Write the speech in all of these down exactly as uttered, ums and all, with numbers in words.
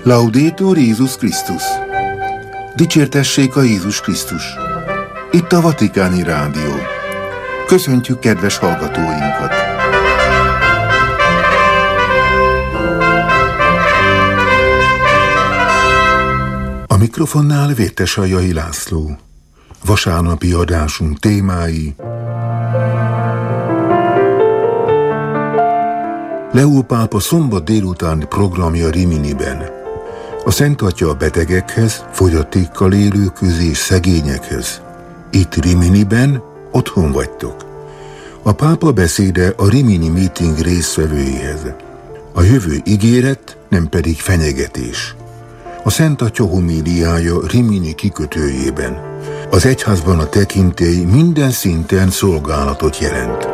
Laudetur Jézus Krisztus! Dicsértessék a Jézus Krisztus! Itt a Vatikáni Rádió. Köszöntjük kedves hallgatóinkat! A mikrofonnál Vértesajai László. Vasárnapi adásunk témái: Leó pápa szombat délutáni programja Riminiben. A Szent Atya a betegekhez, fogyatékkal élőkhöz és szegényekhez. Itt Riminiben otthon vagytok. A pápa beszéde a Rimini meeting résztvevőihez. A jövő ígéret, nem pedig fenyegetés. A Szent Atya homíliája Rimini kikötőjében. Az egyházban a tekintély minden szinten szolgálatot jelent.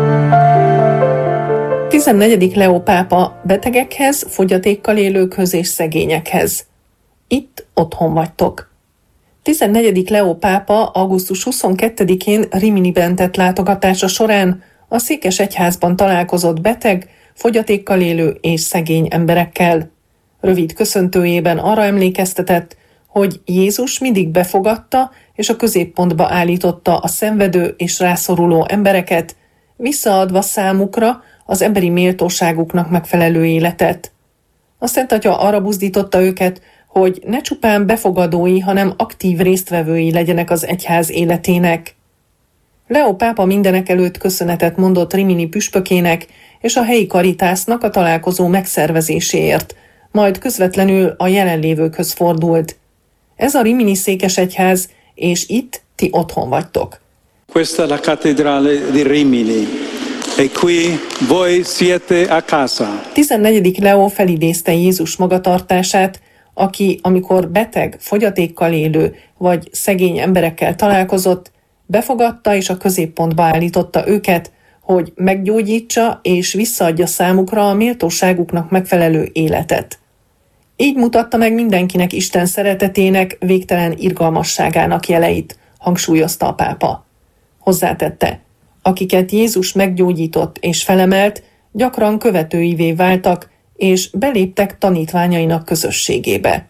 tizennegyedik Leó pápa betegekhez, fogyatékkal élőkhöz és szegényekhez. Itt otthon vagytok. tizennegyedik Leó pápa augusztus huszonkettedikén Riminiben tett látogatása során a székesegyházban találkozott beteg, fogyatékkal élő és szegény emberekkel. Rövid köszöntőjében arra emlékeztetett, hogy Jézus mindig befogadta és a középpontba állította a szenvedő és rászoruló embereket, visszaadva számukra az emberi méltóságuknak megfelelő életet. A Szent Atya arra buzdította őket, hogy ne csupán befogadói, hanem aktív résztvevői legyenek az egyház életének. Leó pápa mindenekelőtt köszönetet mondott Rimini püspökének és a helyi Caritasnak a találkozó megszervezéséért, majd közvetlenül a jelenlévőkhöz fordult. Ez a Rimini székesegyház, és itt ti otthon vagytok. Questa è la cattedrale di Rimini. E qui voi siete a casa. tizennegyedik Leó felidézte Jézus magatartását, aki, amikor beteg, fogyatékkal élő vagy szegény emberekkel találkozott, befogadta és a középpontba állította őket, hogy meggyógyítsa és visszaadja számukra a méltóságuknak megfelelő életet. Így mutatta meg mindenkinek Isten szeretetének, végtelen irgalmasságának jeleit, hangsúlyozta a pápa. Hozzátette: akiket Jézus meggyógyított és felemelt, gyakran követőivé váltak, és beléptek tanítványainak közösségébe.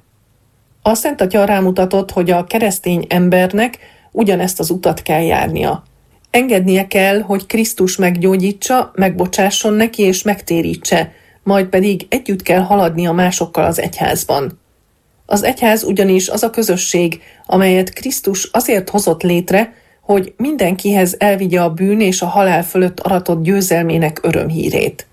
A Szent Atya rámutatott, hogy a keresztény embernek ugyanezt az utat kell járnia. Engednie kell, hogy Krisztus meggyógyítsa, megbocsásson neki és megtérítse, majd pedig együtt kell haladnia másokkal az egyházban. Az egyház ugyanis az a közösség, amelyet Krisztus azért hozott létre, hogy mindenkihez elvigye a bűn és a halál fölött aratott győzelmének örömhírét.